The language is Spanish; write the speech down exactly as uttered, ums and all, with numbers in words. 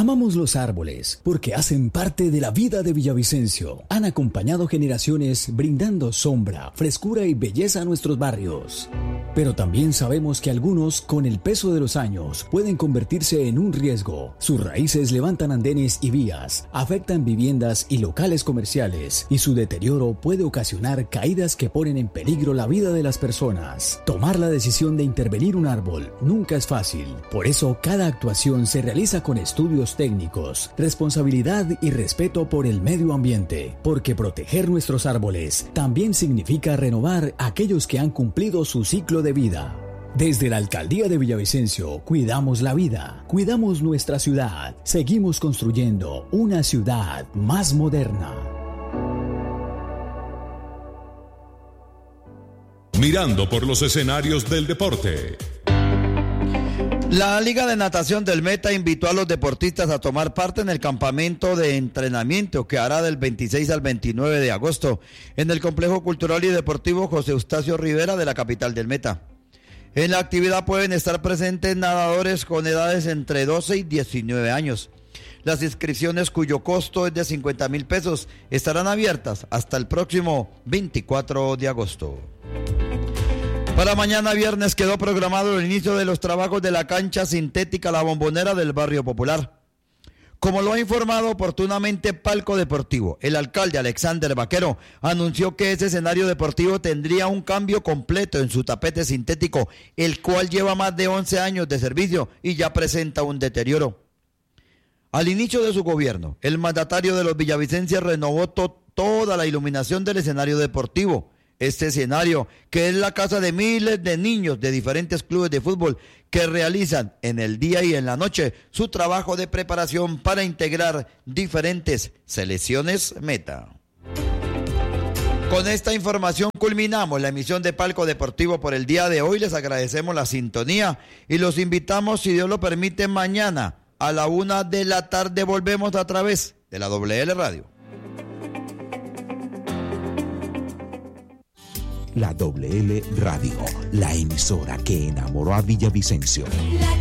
Amamos los árboles porque hacen parte de la vida de Villavicencio. Han acompañado generaciones brindando sombra, frescura y belleza a nuestros barrios. Pero también sabemos que algunos, con el peso de los años, pueden convertirse en un riesgo. Sus raíces levantan andenes y vías, afectan viviendas y locales comerciales, y su deterioro puede ocasionar caídas que ponen en peligro la vida de las personas. Tomar la decisión de intervenir un árbol nunca es fácil. Por eso, cada actuación se realiza con estudios técnicos, responsabilidad y respeto por el medio ambiente, porque proteger nuestros árboles también significa renovar aquellos que han cumplido su ciclo de vida. Desde la Alcaldía de Villavicencio, cuidamos la vida, cuidamos nuestra ciudad, seguimos construyendo una ciudad más moderna. Mirando por los escenarios del deporte. La Liga de Natación del Meta invitó a los deportistas a tomar parte en el campamento de entrenamiento que hará del veintiséis al veintinueve de agosto en el Complejo Cultural y Deportivo José Eustacio Rivera de la capital del Meta. En la actividad pueden estar presentes nadadores con edades entre doce y diecinueve años. Las inscripciones, cuyo costo es de cincuenta mil pesos, estarán abiertas hasta el próximo veinticuatro de agosto. Para mañana viernes quedó programado el inicio de los trabajos de la cancha sintética La Bombonera del Barrio Popular. Como lo ha informado oportunamente Palco Deportivo, el alcalde Alexander Vaquero anunció que ese escenario deportivo tendría un cambio completo en su tapete sintético, el cual lleva más de once años de servicio y ya presenta un deterioro. Al inicio de su gobierno, el mandatario de los villavicenses renovó to- toda la iluminación del escenario deportivo. Este escenario, que es la casa de miles de niños de diferentes clubes de fútbol que realizan en el día y en la noche su trabajo de preparación para integrar diferentes selecciones Meta. Con esta información culminamos la emisión de Palco Deportivo por el día de hoy. Les agradecemos la sintonía y los invitamos, si Dios lo permite, mañana a la una de la tarde volvemos a través de la doble ele Radio. La doble ele Radio, la emisora que enamoró a Villavicencio.